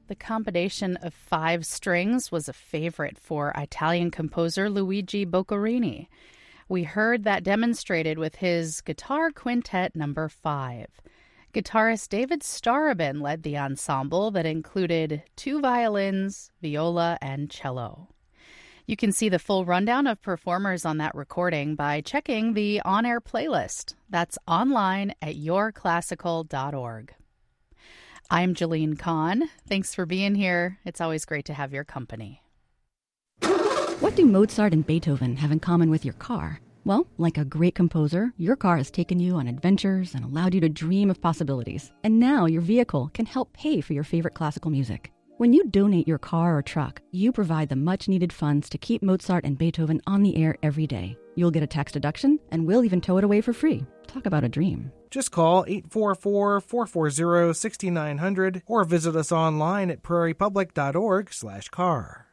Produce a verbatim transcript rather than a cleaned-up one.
The combination of five strings was a favorite for Italian composer Luigi Boccherini. We heard that demonstrated with his Guitar Quintet number five. Guitarist David Starobin led the ensemble that included two violins, viola, and cello. You can see the full rundown of performers on that recording by checking the on-air playlist. That's online at your classical dot org. I'm Jalene Kahn. Thanks for being here. It's always great to have your company. What do Mozart and Beethoven have in common with your car? Well, like a great composer, your car has taken you on adventures and allowed you to dream of possibilities. And now your vehicle can help pay for your favorite classical music. When you donate your car or truck, you provide the much-needed funds to keep Mozart and Beethoven on the air every day. You'll get a tax deduction, and we'll even tow it away for free. Talk about a dream. Just call eight four four, four four zero, six nine zero zero or visit us online at prairie public dot org slash car.